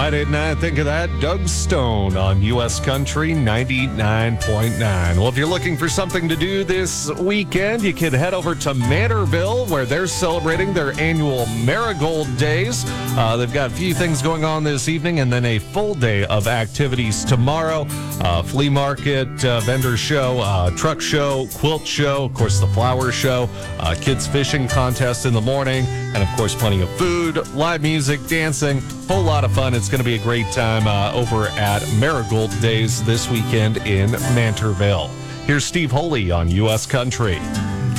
Friday night, think of that. Doug Stone on U.S. Country 99.9. Well, if you're looking for something to do this weekend, you can head over to Mantorville, where they're celebrating their annual Marigold Days. They've got a few things going on this evening, and then a full day of activities tomorrow. Flea market, vendor show, truck show, quilt show, of course, the flower show, kids fishing contest in the morning, and of course, plenty of food, live music, dancing, whole lot of fun. It's going to be a great time over at Marigold Days this weekend in Mantorville. Here's Steve Holy on U.S. Country.